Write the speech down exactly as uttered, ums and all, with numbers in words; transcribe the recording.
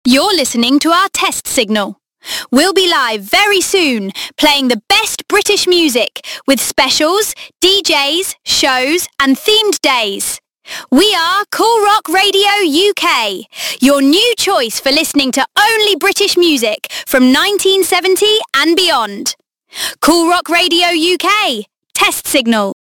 You're listening to our test signal. We'll be live very soon, playing the best British music with specials, D Js, shows and themed days. We are Cool Rock Radio U K, your new choice for listening to only British music from nineteen seventy and beyond. Cool Rock Radio U K, test signal.